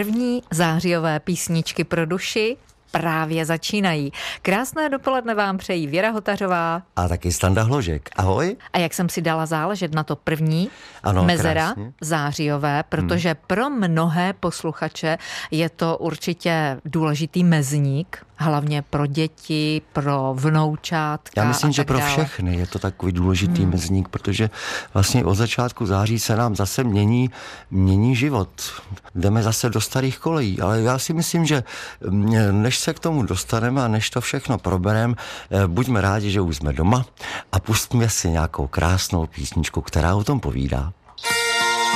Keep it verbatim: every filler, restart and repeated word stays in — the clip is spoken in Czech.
První zářijové písničky pro duši právě začínají. Krásné dopoledne vám přejí Věra Hotařová. A taky Standa Hložek. Ahoj. A jak jsem si dala záležet na to první, ano, Mezera krásně. zářijové, protože hmm. pro mnohé posluchače je to určitě důležitý mezník, hlavně pro děti, pro vnoučátka. Já myslím, a že tak pro dále. všechny je to takový důležitý hmm. mezník, protože vlastně od začátku září se nám zase mění, mění život. Jdeme zase do starých kolejí, ale já si myslím, že než se k tomu dostaneme a než to všechno probereme, buďme rádi, že už jsme doma a pustíme si nějakou krásnou písničku, která o tom povídá.